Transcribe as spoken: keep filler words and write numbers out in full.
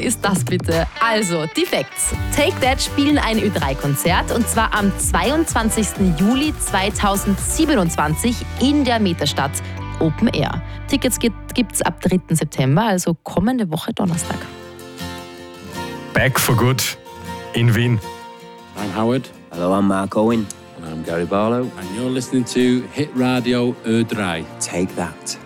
ist das bitte? Also, die Facts. Take That spielen ein Ö drei Konzert und zwar am zweiundzwanzigsten Juli zweitausendsiebenundzwanzig in der Metastadt Open Air. Tickets gibt's ab dritten September, also kommende Woche Donnerstag. Back for Good in Wien. I'm Howard. Hello, I'm Mark Owen. And I'm Gary Barlow. And you're listening to Hit Radio Ö drei. Take That.